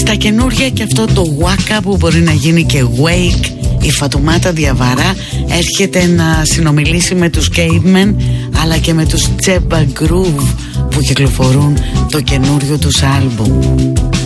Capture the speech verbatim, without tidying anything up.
στα καινούρια και αυτό το Waka που μπορεί να γίνει και Wake. Η Φατουμάτα Διαβαρά έρχεται να συνομιλήσει με τους Cavemen αλλά και με τους Τσέμπα Groove που κυκλοφορούν το καινούριο τους άλμπουμ.